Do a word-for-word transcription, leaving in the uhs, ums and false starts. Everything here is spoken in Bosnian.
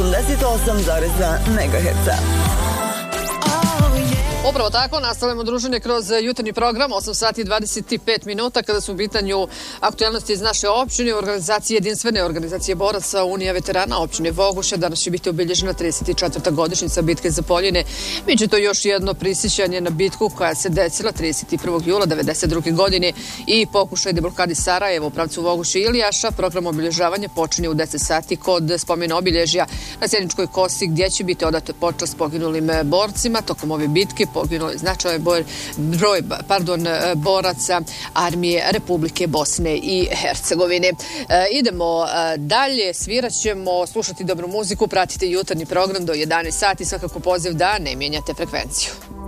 osamdeset osam zarez dva megaherca. Upravo tako, nastavljamo druženje kroz jutarnji program, osam sati i dvadeset pet minuta, kada su u pitanju aktualnosti iz naše opštine, u organizaciji jedinstvene organizacije boraca Unija veterana opštine Vogošća. Danas će biti obilježena trideset četvrta godišnjica bitke za Poljine. Biće to još jedno prisjećanje na bitku koja se desila trideset prvog jula devedeset druge godine i pokušaj deblokadi Sarajeva u pravcu Vogošća i Ilijaša. Program obilježavanja počinje u deset sati kod spomena obilježja na Sjeničkoj kosi, gdje će biti odata počast poginulim borcima. Tokom ove bitke poginuli značajan broj, broj pardon, boraca Armije Republike Bosne i Hercegovine. E, idemo dalje, svirat ćemo, slušati dobru muziku, pratite jutarnji program do jedanaest sati, svakako poziv da ne mijenjate frekvenciju.